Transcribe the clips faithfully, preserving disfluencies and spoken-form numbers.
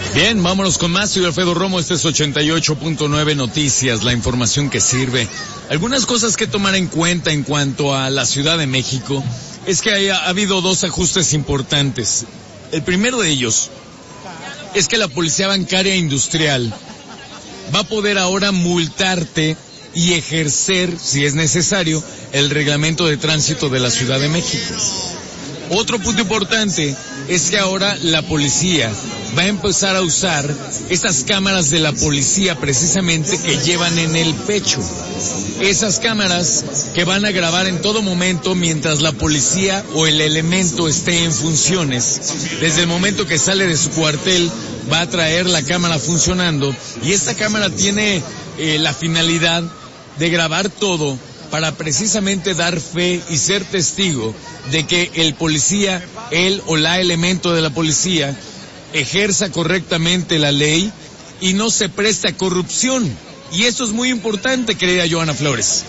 Bien, vámonos con más. Soy Alfredo Romo, este es ochenta y ocho punto nueve Noticias, la información que sirve. Algunas cosas que tomar en cuenta en cuanto a la Ciudad de México es que haya, ha habido dos ajustes importantes. El primero de ellos es que la Policía Bancaria Industrial va a poder ahora multarte y ejercer, si es necesario, el reglamento de tránsito de la Ciudad de México. Otro punto importante es que ahora la policía va a empezar a usar estas cámaras de la policía precisamente que llevan en el pecho. Esas cámaras que van a grabar en todo momento mientras la policía o el elemento esté en funciones. Desde el momento que sale de su cuartel va a traer la cámara funcionando y esta cámara tiene eh, la finalidad de grabar todo para precisamente dar fe y ser testigo de que el policía, él o la elemento de la policía, ejerza correctamente la ley y no se preste a corrupción. Y eso es muy importante, querida Joana Flores.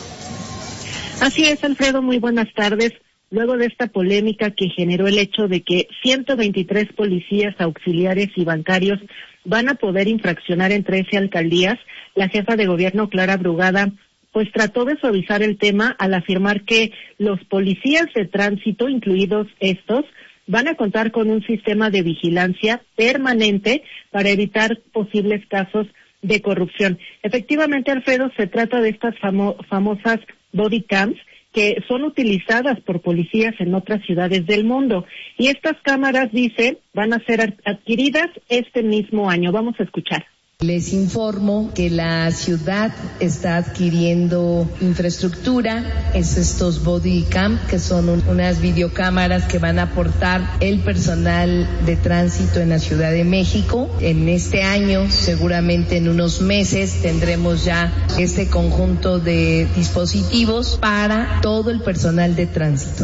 Así es, Alfredo, muy buenas tardes. Luego de esta polémica que generó el hecho de que ciento veintitrés policías auxiliares y bancarios van a poder infraccionar en trece alcaldías, la jefa de gobierno, Clara Brugada, pues trató de suavizar el tema al afirmar que los policías de tránsito, incluidos estos, van a contar con un sistema de vigilancia permanente para evitar posibles casos de corrupción. Efectivamente, Alfredo, se trata de estas famo- famosas body cams que son utilizadas por policías en otras ciudades del mundo. Y estas cámaras, dice, van a ser adquiridas este mismo año. Vamos a escuchar. Les informo que la ciudad está adquiriendo infraestructura, es estos body cam, que son un, unas videocámaras que van a aportar el personal de tránsito en la Ciudad de México. En este año, seguramente en unos meses, tendremos ya este conjunto de dispositivos para todo el personal de tránsito.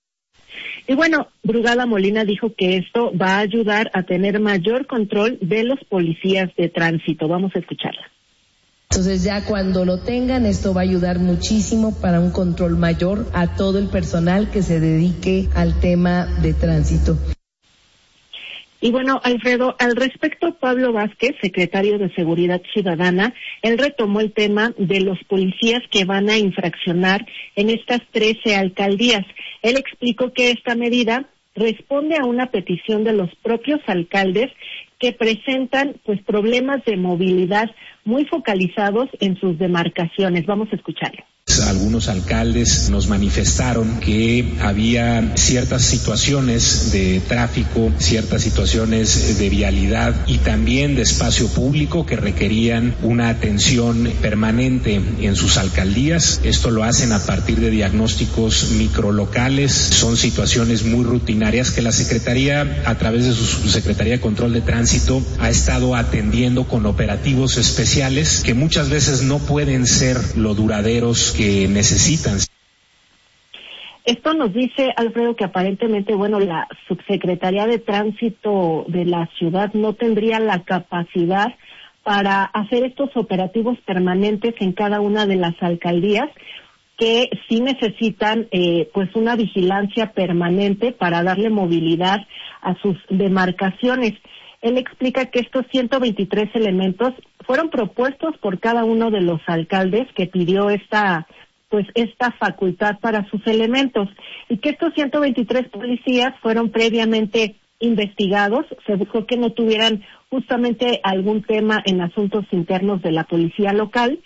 Y bueno, Brugada Molina dijo que esto va a ayudar a tener mayor control de los policías de tránsito. Vamos a escucharla. Entonces ya cuando lo tengan, esto va a ayudar muchísimo para un control mayor a todo el personal que se dedique al tema de tránsito. Y bueno, Alfredo, al respecto, Pablo Vázquez, secretario de Seguridad Ciudadana, él retomó el tema de los policías que van a infraccionar en estas trece alcaldías. Él explicó que esta medida responde a una petición de los propios alcaldes que presentan pues problemas de movilidad muy focalizados en sus demarcaciones. Vamos a escucharlo. Algunos alcaldes nos manifestaron que había ciertas situaciones de tráfico, ciertas situaciones de vialidad y también de espacio público que requerían una atención permanente en sus alcaldías. Esto lo hacen a partir de diagnósticos microlocales. Son situaciones muy rutinarias que la Secretaría, a través de su Secretaría de Control de Tránsito, ha estado atendiendo con operativos especiales que muchas veces no pueden ser lo duraderos que necesitan. Esto nos dice, Alfredo, que aparentemente, bueno, la Subsecretaría de Tránsito de la ciudad no tendría la capacidad para hacer estos operativos permanentes en cada una de las alcaldías, que sí necesitan eh, pues una vigilancia permanente para darle movilidad a sus demarcaciones. Él explica que estos ciento veintitrés elementos fueron propuestos por cada uno de los alcaldes que pidió esta pues esta facultad para sus elementos, y que estos ciento veintitrés policías fueron previamente investigados. Se buscó que no tuvieran justamente algún tema en asuntos internos de la policía local,